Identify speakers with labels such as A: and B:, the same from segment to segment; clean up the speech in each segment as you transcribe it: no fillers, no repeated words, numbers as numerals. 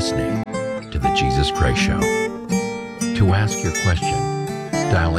A: listening to The Jesus Christ Show. To ask your question, dial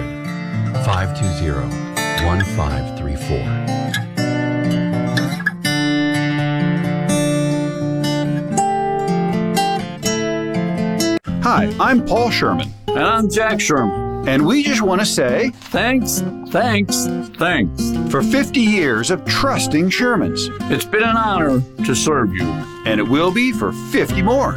A: 800-520-1534.
B: Hi, I'm Paul Sherman.
C: And I'm Jack Sherman.
B: And we just want to say
C: thanks
B: for 50 years of trusting Shermans.
C: It's been an honor to serve you.
B: And it will be for 50 more.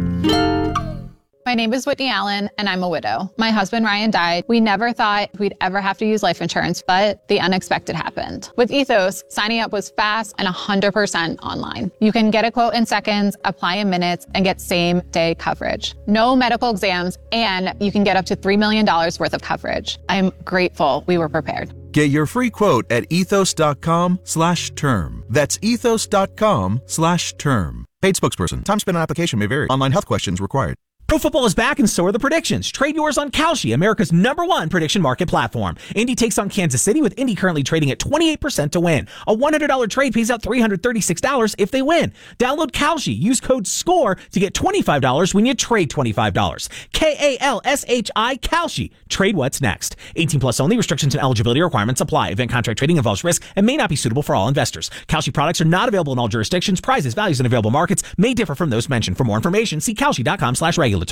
D: My name is Whitney Allen, and I'm a widow. My husband, Ryan, died. We never thought we'd ever have to use life insurance, but the unexpected happened. With Ethos, signing up was fast and 100% online. You can get a quote in seconds, apply in minutes, and get same-day coverage. No medical exams, and you can get up to $3 million worth of coverage. I'm grateful we were prepared.
E: Get your free quote at ethos.com/term. That's ethos.com/term. Paid spokesperson. Time spent on application may vary. Online health questions required.
F: Pro football is back and so are the predictions. Trade yours on Kalshi, America's #1 prediction market platform. Indy takes on Kansas City with Indy currently trading at 28% to win. A $100 trade pays out $336 if they win. Download Kalshi. Use code SCORE to get $25 when you trade $25. KALSHI Kalshi. Trade what's next. 18 plus only. Restrictions and eligibility requirements apply. Event contract trading involves risk and may not be suitable for all investors. Kalshi products are not available in all jurisdictions. Prices, values, and available markets may differ from those mentioned. For more information, see kalshi.com/regulatory.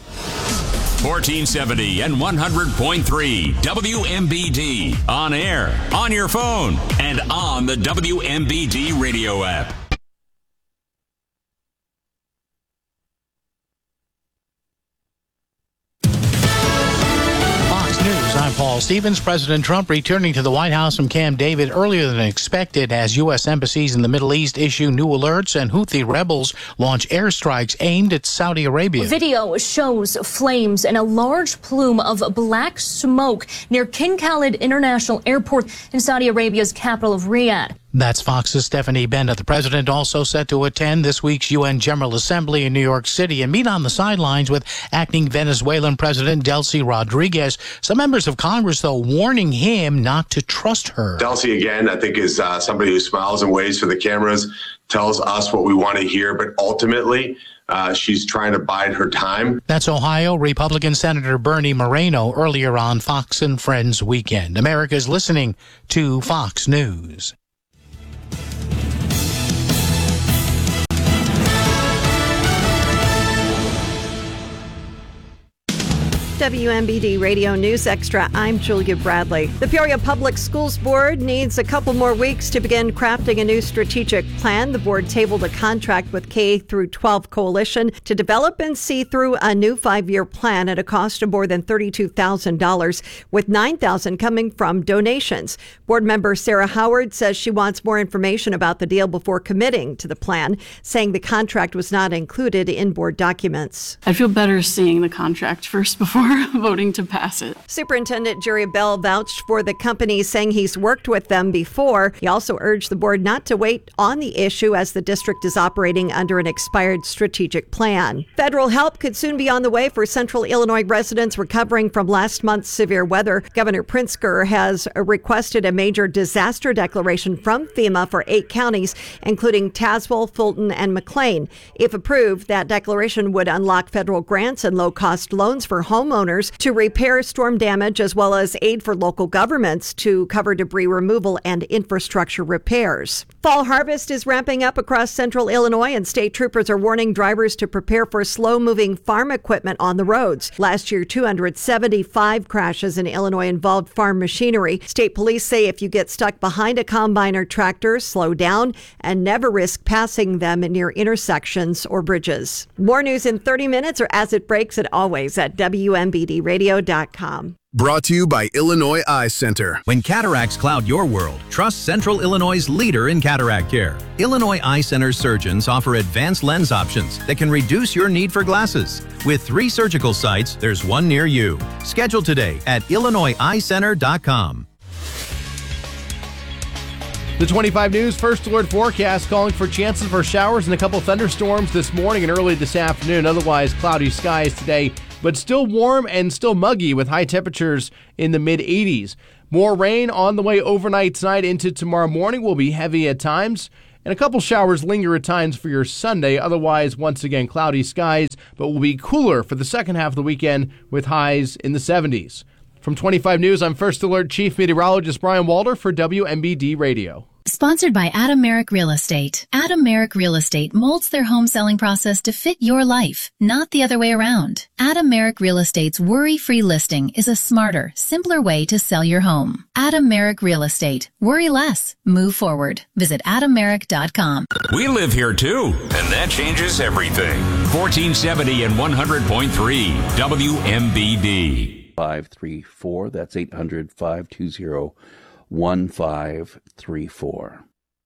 G: 1470 and 100.3 WMBD. On air, on your phone, and on the WMBD radio app.
H: I'm Paul Stevens. President Trump returning to the White House from Camp David earlier than expected as U.S. embassies in the Middle East issue new alerts and Houthi rebels launch airstrikes aimed at Saudi Arabia.
I: Video shows flames and a large plume of black smoke near King Khalid International Airport in Saudi Arabia's capital of Riyadh.
H: That's Fox's Stephanie Bennett. The president also set to attend this week's UN General Assembly in New York City and meet on the sidelines with acting Venezuelan President Delcy Rodriguez. Some members of Congress, though, warning him not to trust her.
J: Delcy, again, I think is somebody who smiles and waves for the cameras, tells us what we want to hear, but ultimately she's trying to bide her time.
H: That's Ohio Republican Senator Bernie Moreno earlier on Fox and Friends Weekend. America's listening to Fox News.
K: WMBD Radio News Extra, I'm Julia Bradley. The Peoria Public Schools Board needs a couple more weeks to begin crafting a new strategic plan. The board tabled a contract with K-12 Coalition to develop and see through a new 5-year plan at a cost of more than $32,000, with $9,000 coming from donations. Board member Sarah Howard says she wants more information about the deal before committing to the plan, saying the contract was not included in board documents.
L: I feel better seeing the contract first before voting to pass it.
K: Superintendent Jerry Bell vouched for the company, saying he's worked with them before. He also urged the board not to wait on the issue as the district is operating under an expired strategic plan. Federal help could soon be on the way for Central Illinois residents recovering from last month's severe weather. Governor Pritzker has requested a major disaster declaration from FEMA for 8 counties, including Tazewell, Fulton, and McLean. If approved, that declaration would unlock federal grants and low-cost loans for homeowners to repair storm damage, as well as aid for local governments to cover debris removal and infrastructure repairs. Fall harvest is ramping up across central Illinois, and state troopers are warning drivers to prepare for slow-moving farm equipment on the roads. Last year, 275 crashes in Illinois involved farm machinery. State police say if you get stuck behind a combine or tractor, slow down and never risk passing them near intersections or bridges. More news in 30 minutes or as it breaks at always at WMBDradio.com.
M: Brought to you by Illinois Eye Center.
N: When cataracts cloud your world, trust Central Illinois' leader in cataract care. Illinois Eye Center surgeons offer advanced lens options that can reduce your need for glasses. With 3 surgical sites, there's one near you. Schedule today at IllinoisEyeCenter.com.
O: The 25 News First Alert forecast calling for chances for showers and a couple thunderstorms this morning and early this afternoon. Otherwise, cloudy skies today, but still warm and still muggy with high temperatures in the mid-80s. More rain on the way overnight tonight into tomorrow morning will be heavy at times. and a couple showers linger at times for your Sunday. Otherwise, once again, cloudy skies, but will be cooler for the second half of the weekend with highs in the 70s. From 25 News, I'm First Alert Chief Meteorologist Brian Walter for WMBD Radio.
P: Sponsored by Adam Merrick Real Estate. Adam Merrick Real Estate molds their home selling process to fit your life, not the other way around. Adam Merrick Real Estate's worry-free listing is a smarter, simpler way to sell your home. Adam Merrick Real Estate. Worry less. Move forward. Visit adammerrick.com.
G: We live here too, and that changes everything. 1470 and 100.3 WMBD.
Q: 534. That's 800-520-1534.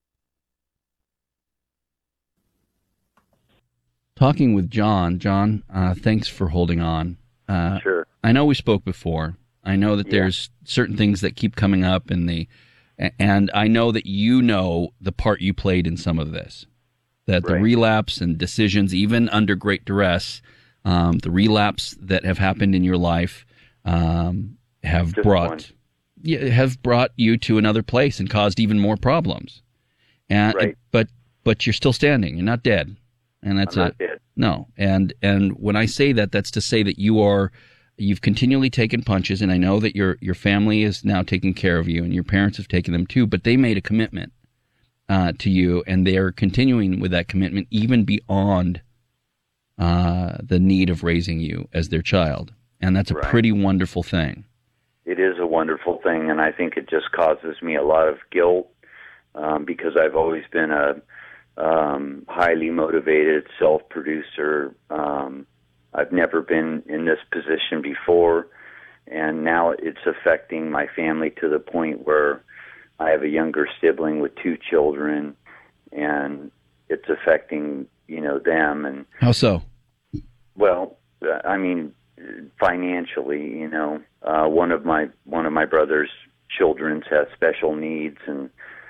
Q: Talking with John. John, thanks for holding on.
R: Sure.
Q: I know we spoke before. I know that there's certain things that keep coming up and I know that you know the part you played in some of this. That the relapse and decisions, even under great duress, the relapse that have happened in your life have brought you to another place and caused even more problems. And but you're still standing. You're not dead. And that's
R: I'm not dead.
Q: No. And when I say that, that's to say that you've continually taken punches, and I know that your family is now taking care of you and your parents have taken them too, but they made a commitment to you, and they're continuing with that commitment even beyond the need of raising you as their child. And that's a pretty wonderful thing.
R: It is a wonderful thing, and I think it just causes me a lot of guilt because I've always been a highly motivated self-producer. I've never been in this position before, and now it's affecting my family to the point where I have a younger sibling with 2 children, and it's affecting, them. And
Q: how so?
R: Well, I mean, financially, one of my brother's children has special needs, and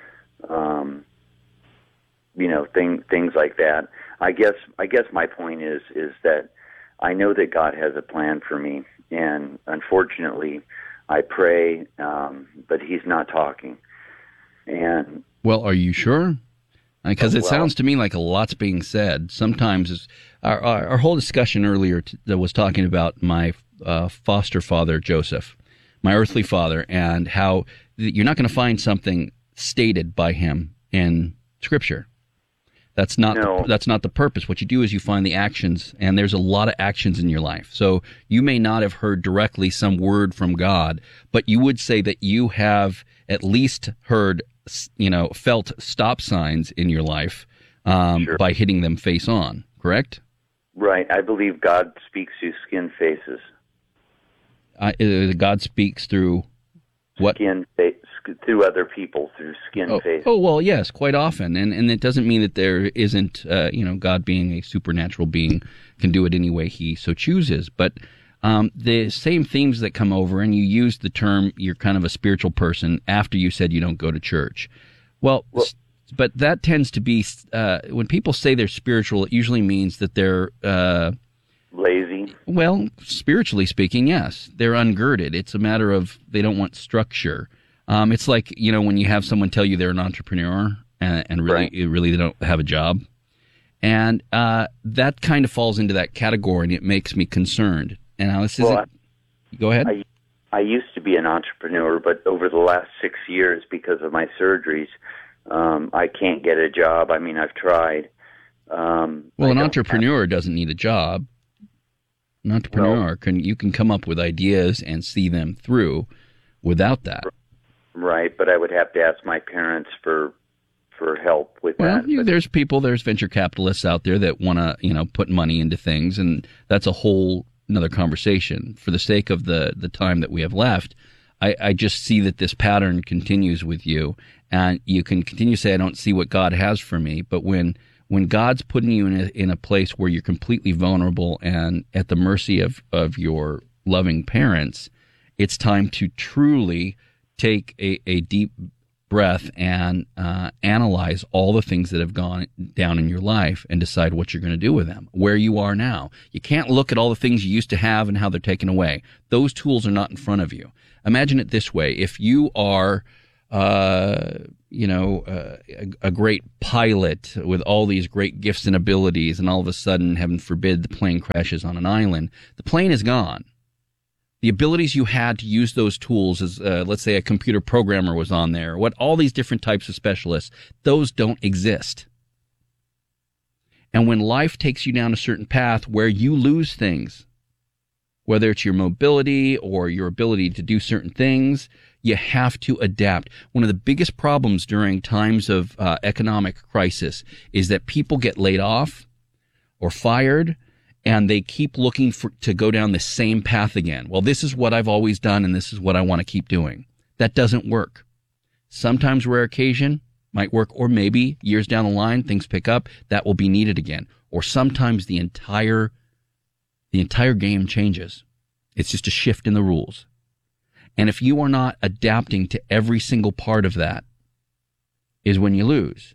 R: things like that. I guess my point is that I know that God has a plan for me, and unfortunately, I pray, but He's not talking. And
Q: well, are you sure? Because it sounds to me like a lot's being said. Sometimes our whole discussion earlier that was talking about my foster father, Joseph, my earthly father, and how you're not going to find something stated by him in Scripture. That's not the purpose. What you do is you find the actions, and there's a lot of actions in your life. So you may not have heard directly some word from God, but you would say that you have at least heard, felt stop signs in your life by hitting them face on, correct?
R: Right. I believe God speaks through skin faces.
Q: God speaks through what?
R: Through other people, through skin faces.
Q: Oh, well, yes, quite often. And it doesn't mean that there isn't, God being a supernatural being can do it any way He so chooses. But the same themes that come over, and you use the term you're kind of a spiritual person after you said you don't go to church. Well, but that tends to be, when people say they're spiritual, it usually means that they're
R: lazy.
Q: Well, spiritually speaking, yes. They're ungirded. It's a matter of they don't want structure. It's like, when you have someone tell you they're an entrepreneur and really they don't have a job. And that kind of falls into that category, and it makes me concerned. And now this isn't... Go ahead.
R: I used to be an entrepreneur, but over the last 6 years, because of my surgeries, I can't get a job. I mean, I've tried.
Q: An entrepreneur doesn't need a job. An entrepreneur you can come up with ideas and see them through without that.
R: Right, but I would have to ask my parents for help with that.
Q: There's venture capitalists out there that want to, put money into things, and that's a whole another conversation. For the sake of the time that we have left, I just see that this pattern continues with you, and you can continue to say, I don't see what God has for me, but when God's putting you in a place where you're completely vulnerable and at the mercy of your loving parents, it's time to truly take a deep breath and analyze all the things that have gone down in your life and decide what you're going to do with them, where you are now. You can't look at all the things you used to have and how they're taken away. Those tools are not in front of you. Imagine it this way. If you are, a great pilot with all these great gifts and abilities, and all of a sudden, heaven forbid, the plane crashes on an island. The plane is gone. The abilities you had to use those tools as, let's say, a computer programmer was on there, all these different types of specialists, those don't exist. And when life takes you down a certain path where you lose things, whether it's your mobility or your ability to do certain things, you have to adapt. One of the biggest problems during times of economic crisis is that people get laid off or fired, and they keep looking to go down the same path again. Well, this is what I've always done, and this is what I want to keep doing. That doesn't work. Sometimes rare occasion might work, or maybe years down the line, things pick up, that will be needed again. Or sometimes the entire game changes. It's just a shift in the rules. And if you are not adapting to every single part of that, is when you lose.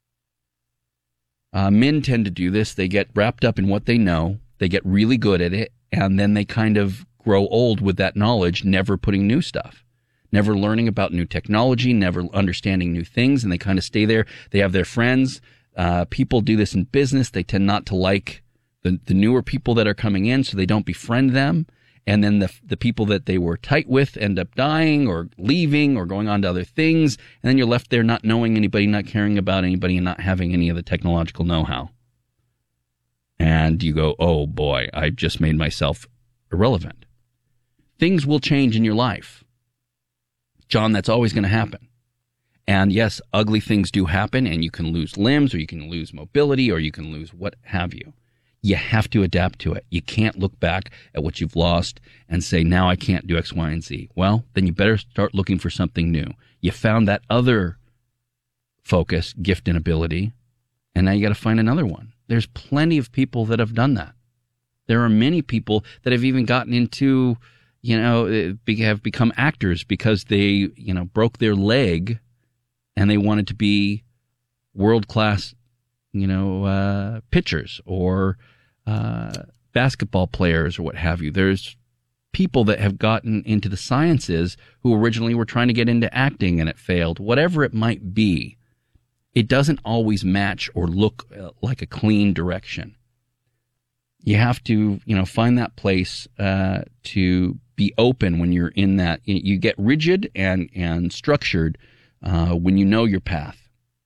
Q: Men tend to do this. They get wrapped up in what they know. They get really good at it. And then they kind of grow old with that knowledge, never putting new stuff, never learning about new technology, never understanding new things. And they kind of stay there. They have their friends. People do this in business. They tend not to like the newer people that are coming in, so they don't befriend them. And then the people that they were tight with end up dying or leaving or going on to other things. And then you're left there not knowing anybody, not caring about anybody, and not having any of the technological know-how. And you go, oh boy, I just made myself irrelevant. Things will change in your life. John, that's always going to happen. And yes, ugly things do happen, and you can lose limbs, or you can lose mobility, or you can lose what have you. You have to adapt to it. You can't look back at what you've lost and say, now I can't do X, Y, and Z. Well, then you better start looking for something new. You found that other focus, gift, and ability, and now you got to find another one. There's plenty of people that have done that. There are many people that have even gotten into, have become actors because they, broke their leg and they wanted to be world-class, pitchers or basketball players or what have you. There's people that have gotten into the sciences who originally were trying to get into acting and it failed. Whatever it might be, it doesn't always match or look like a clean direction. You have to, find that place to be open when you're in that. You get rigid and structured when you know your path.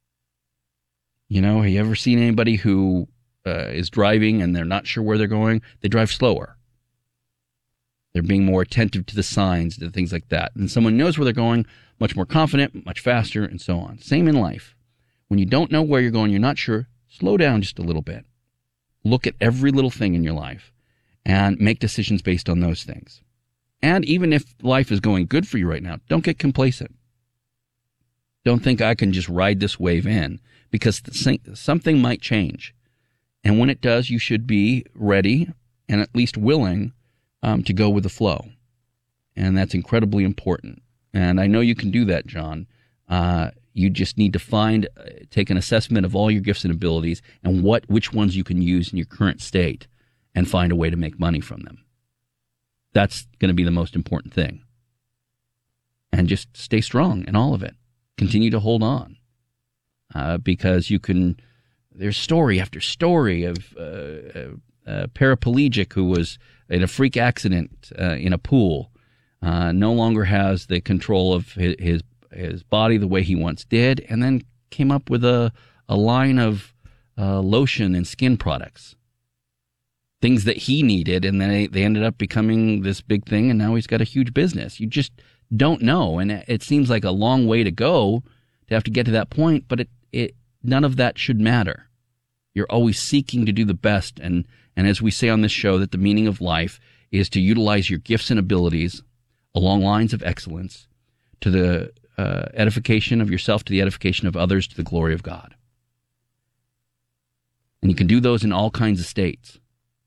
Q: Have you ever seen anybody who is driving and they're not sure where they're going? They drive slower. They're being more attentive to the signs, to things like that. And someone knows where they're going, much more confident, much faster, and so on. Same in life. When you don't know where you're going, you're not sure, slow down just a little bit. Look at every little thing in your life and make decisions based on those things. And even if life is going good for you right now, don't get complacent. Don't think I can just ride this wave in, because something might change. And when it does, you should be ready and at least willing to go with the flow. And that's incredibly important. And I know you can do that, John. You just need to take an assessment of all your gifts and abilities and which ones you can use in your current state and find a way to make money from them. That's going to be the most important thing. And just stay strong in all of it. Continue to hold on. Because there's story after story of a paraplegic who was in a freak accident in a pool, no longer has the control of his body the way he once did, and then came up with a line of lotion and skin products, things that he needed, and then they ended up becoming this big thing, and now he's got a huge business. You just don't know, and it seems like a long way to go to have to get to that point, but none of that should matter. You're always seeking to do the best, and as we say on this show, that the meaning of life is to utilize your gifts and abilities along lines of excellence to the edification of yourself, to the edification of others, to the glory of God. And you can do those in all kinds of states.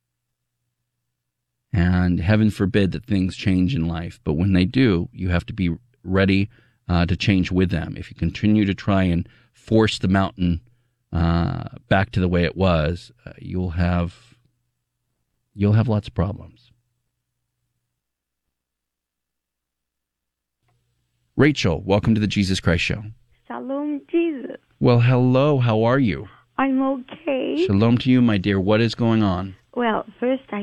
Q: And heaven forbid that things change in life, but when they do, you have to be ready to change with them. If you continue to try and force the mountain back to the way it was, you'll have lots of problems. Rachel, welcome to the Jesus Christ Show.
S: Shalom,
Q: Well, hello. How are you?
S: I'm okay.
Q: Shalom to you, my dear. What is going on?
S: Well, first I